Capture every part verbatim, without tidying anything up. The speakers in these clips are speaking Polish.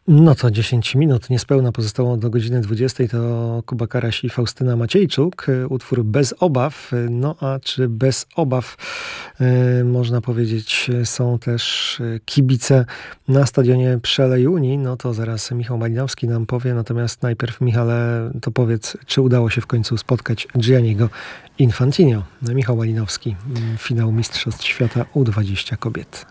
No to dziesięć minut niespełna pozostało do godziny dwudziestej. To Kuba Karaś i Faustyna Maciejczuk. Utwór Bez obaw. No a czy bez obaw, yy, można powiedzieć, są też kibice na stadionie Przelej Unii? No to zaraz Michał Malinowski nam powie. Natomiast najpierw, Michale, to powiedz, czy udało się w końcu spotkać Gianniego Infantino? Michał Malinowski, finał Mistrzostw Świata U dwadzieścia kobiet.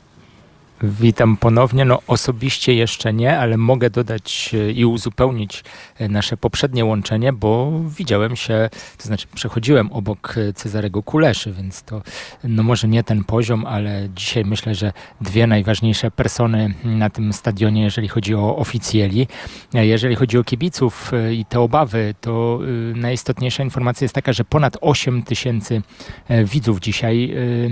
Witam ponownie. No osobiście jeszcze nie, ale mogę dodać i uzupełnić nasze poprzednie łączenie, bo widziałem się, to znaczy przechodziłem obok Cezarego Kuleszy, więc to no może nie ten poziom, ale dzisiaj myślę, że dwie najważniejsze persony na tym stadionie, jeżeli chodzi o oficjeli. Jeżeli chodzi o kibiców i te obawy, to najistotniejsza informacja jest taka, że ponad osiem tysięcy widzów dzisiaj.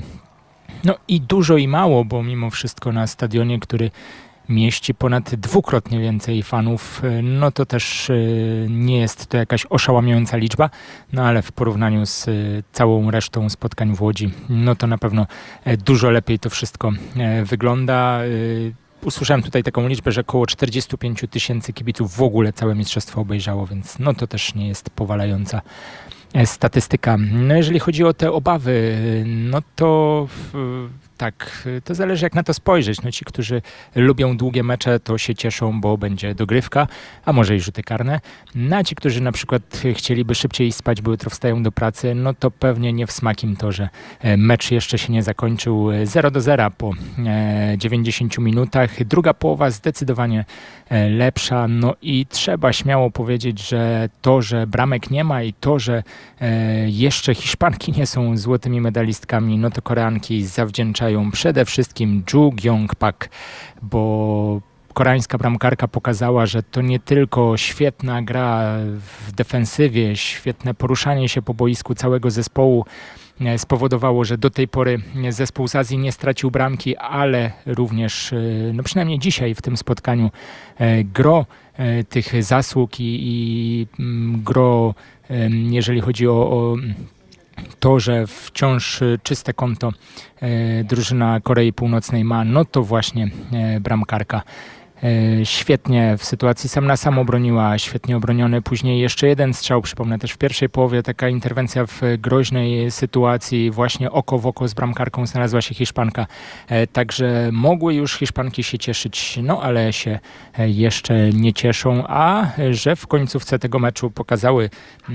No i dużo i mało, bo mimo wszystko na stadionie, który mieści ponad dwukrotnie więcej fanów, no to też nie jest to jakaś oszałamiająca liczba, no ale w porównaniu z całą resztą spotkań w Łodzi, no to na pewno dużo lepiej to wszystko wygląda. Usłyszałem tutaj taką liczbę, że około czterdzieści pięć tysięcy kibiców w ogóle całe mistrzostwo obejrzało, więc no to też nie jest powalająca statystyka. No jeżeli chodzi o te obawy, no to tak, to zależy jak na to spojrzeć. No ci, którzy lubią długie mecze, to się cieszą, bo będzie dogrywka, a może i rzuty karne. No a ci, którzy na przykład chcieliby szybciej spać, bo jutro wstają do pracy, no to pewnie nie w smak im to, że mecz jeszcze się nie zakończył. zero do zera po dziewięćdziesięciu minutach. Druga połowa zdecydowanie lepsza. No i trzeba śmiało powiedzieć, że to, że bramek nie ma i to, że jeszcze Hiszpanki nie są złotymi medalistkami, no to Koreanki zawdzięczają przede wszystkim Ju Gyung-pak, bo koreańska bramkarka pokazała, że to nie tylko świetna gra w defensywie, świetne poruszanie się po boisku całego zespołu spowodowało, że do tej pory zespół z Azji nie stracił bramki, ale również, no przynajmniej dzisiaj w tym spotkaniu, gro tych zasług i, i gro, jeżeli chodzi o, o to, że wciąż czyste konto drużyna Korei Północnej ma, no to właśnie bramkarka świetnie w sytuacji sam na sam obroniła, świetnie obroniony. Później jeszcze jeden strzał, przypomnę też w pierwszej połowie, taka interwencja w groźnej sytuacji, właśnie oko w oko z bramkarką znalazła się Hiszpanka. Także mogły już Hiszpanki się cieszyć, no ale się jeszcze nie cieszą, a że w końcówce tego meczu pokazały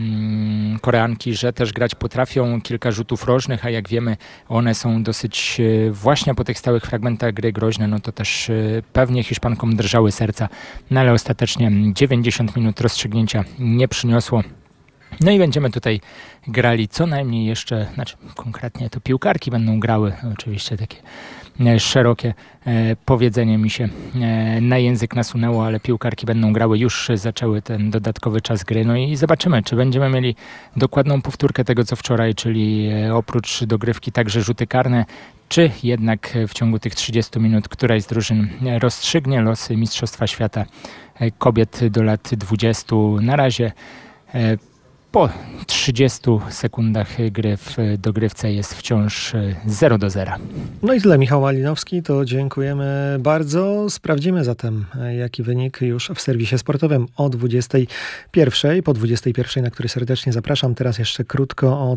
mm, Koreanki, że też grać potrafią, kilka rzutów rożnych, a jak wiemy, one są dosyć właśnie po tych stałych fragmentach gry groźne, no to też pewnie Hiszpankom drżały serca, no ale ostatecznie dziewięćdziesiąt minut rozstrzygnięcia nie przyniosło. No i będziemy tutaj grali co najmniej jeszcze, znaczy konkretnie to piłkarki będą grały, oczywiście takie szerokie e, powiedzenie mi się e, na język nasunęło, ale piłkarki będą grały, już zaczęły ten dodatkowy czas gry. No i zobaczymy, czy będziemy mieli dokładną powtórkę tego, co wczoraj, czyli e, oprócz dogrywki także rzuty karne, czy jednak w ciągu tych trzydziestu minut któraś z drużyn rozstrzygnie losy Mistrzostwa Świata kobiet do lat dwudziestu. Na razie e, po trzydziestu sekundach gry w dogrywce jest wciąż zero do zera. No i tyle, Michał Malinowski, to dziękujemy bardzo. Sprawdzimy zatem, jaki wynik już w serwisie sportowym o dwudziestej pierwszej, po dwudziestej pierwszej, na który serdecznie zapraszam. Teraz jeszcze krótko o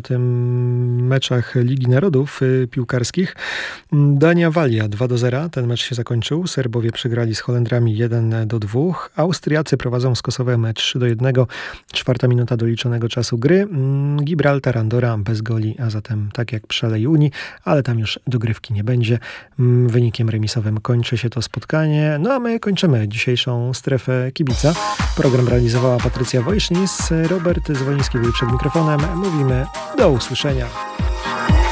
tym meczach Ligi Narodów piłkarskich. Dania Walia dwa do zera, ten mecz się zakończył. Serbowie przegrali z Holendrami jeden do dwóch. Austriacy prowadzą z Kosowem trzy do jednego. Czwarta minuta doliczonego czasu gry. Gibraltar, Andora bez goli, a zatem tak jak Przelej Unii, ale tam już dogrywki nie będzie. Wynikiem remisowym kończy się to spotkanie. No a my kończymy dzisiejszą strefę kibica. Program realizowała Patrycja Wojsznis, Robert Zwoliński był przed mikrofonem. Mówimy do usłyszenia.